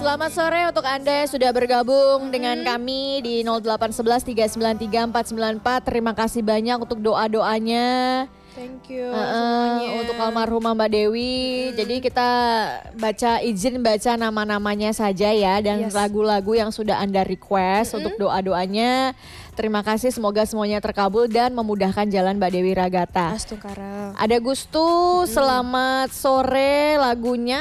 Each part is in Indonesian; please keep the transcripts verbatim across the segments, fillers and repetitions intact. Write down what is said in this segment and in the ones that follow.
Selamat sore untuk Anda yang sudah bergabung hmm. dengan kami di nol delapan satu satu tiga sembilan tiga empat sembilan empat. Terima kasih banyak untuk doa-doanya. Thank you uh, semuanya. Untuk almarhumah Mbak Dewi. Hmm. Jadi kita baca izin baca nama-namanya saja ya. Dan yes. lagu-lagu yang sudah Anda request hmm. untuk doa-doanya. Terima kasih, semoga semuanya terkabul dan memudahkan jalan Mbak Dewi Ragata. Astungkara. Ada Gustu, hmm. selamat sore. Lagunya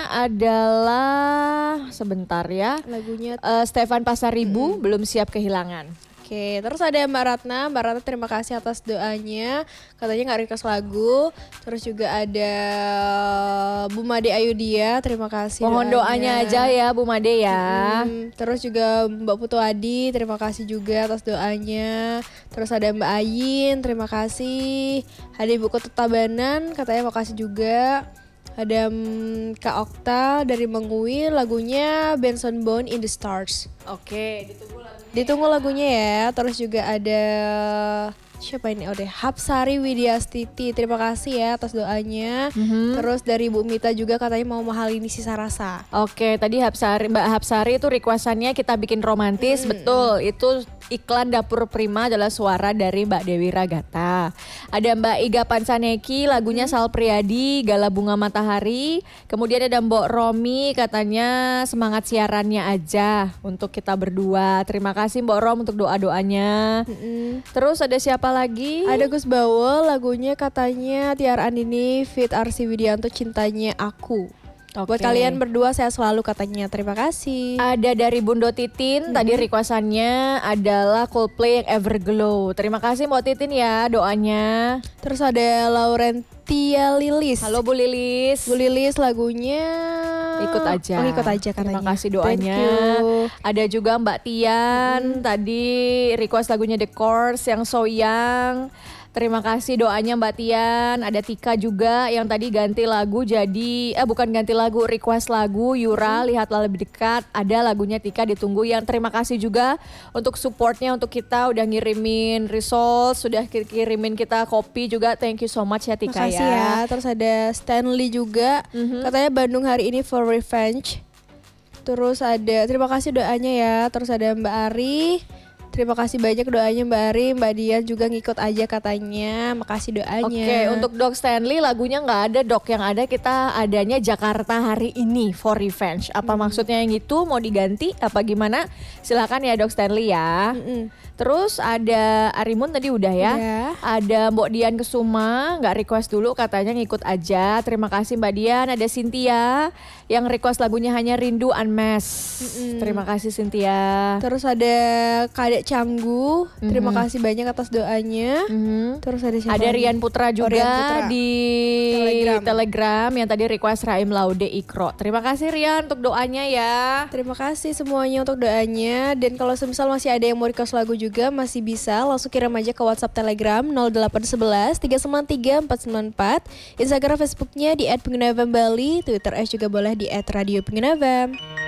adalah sebentar ya. Lagunya uh, Stefan Pasaribu, hmm. belum siap kehilangan. Oke, terus ada Mbak Ratna. Mbak Ratna terima kasih atas doanya. Katanya gak request lagu. Terus juga ada Bu Made Ayudia, terima kasih. Mohon doanya, doanya aja ya Bu Made ya. Hmm, terus juga Mbak Putu Adi, terima kasih juga atas doanya. Terus ada Mbak Ayin, terima kasih. Ada Ibu Kota Tabanan, katanya makasih juga. Ada um, Kak Okta dari Mengui, lagunya Benson Boone in the Stars. Oke, ditunggu lagunya. Ditunggu lagunya ya. Terus juga ada siapa ini? Oh deh, Hapsari Widiastiti. Terima kasih ya atas doanya. Mm-hmm. Terus dari Bu Mita juga katanya mau mahal ini sisa rasa. Oke, tadi Hapsari, Mbak Hapsari itu requestannya kita bikin romantis, mm. betul. Itu iklan Dapur Prima adalah suara dari Mbak Dewi Ragata. Ada Mbak Iga Pansaneki, lagunya hmm. Sal Priadi, Gala Bunga Matahari. Kemudian ada Mbok Romi, katanya semangat siarannya aja untuk kita berdua. Terima kasih Mbok Rom untuk doa-doanya. Hmm. Terus ada siapa lagi? Ada Gus Bawo, lagunya katanya Tiar Andini Fit Arsi Widianto Cintanya Aku. Okay. Buat kalian berdua saya selalu katanya, terima kasih. Ada dari Bundo Titin, hmm. tadi requestannya adalah Coldplay yang Everglow. Terima kasih Mbak Titin ya doanya. Terus ada Laurentia Lilis. Halo Bu Lilis. Bu Lilis lagunya ikut aja. Oh ikut aja katanya. Terima kasih doanya. Ada juga Mbak Tian, hmm. tadi request lagunya The Course yang So Young. Terima kasih doanya Mbak Tian. Ada Tika juga yang tadi ganti lagu jadi, eh bukan ganti lagu, request lagu Yura, hmm. lihatlah lebih dekat. Ada lagunya Tika ditunggu yang terima kasih juga untuk supportnya untuk kita. Udah ngirimin results, sudah kirimin kita kopi juga. Thank you so much ya Tika. Makasih ya. ya. Terus ada Stanley juga, mm-hmm. katanya Bandung hari ini for revenge. Terus ada, terima kasih doanya ya. Terus ada Mbak Ari. Terima kasih banyak doanya Mbak Ari, Mbak Dian juga ngikut aja katanya. Makasih doanya. Oke, untuk Dok Stanley lagunya nggak ada Dok, yang ada kita adanya Jakarta hari ini for revenge. Apa hmm. maksudnya yang itu mau diganti? Apa gimana? Silakan ya Dok Stanley ya. Hmm. Terus ada Arimun tadi udah ya. Yeah. Ada Mbok Dian Kesuma, nggak request dulu katanya ngikut aja. Terima kasih Mbak Dian. Ada Cynthia yang request lagunya hanya Rindu Unmasked. Mm-mm. Terima kasih Cynthia. Terus ada Kadek Canggu, mm-hmm. terima kasih banyak atas doanya. Mm-hmm. Terus ada siapa? Ada Rian Putra juga, oh, Rian Putra. Di Telegram. Telegram yang tadi request Raim Laude Ikro. Terima kasih Rian untuk doanya ya. Terima kasih semuanya untuk doanya. Dan kalau semisal masih ada yang mau request lagu juga masih bisa langsung kirim aja ke WhatsApp Telegram nol delapan satu satu tiga sembilan tiga empat sembilan empat, Instagram Facebooknya di et pengguna f m bali, Twitter juga boleh di et radio pengguna f m.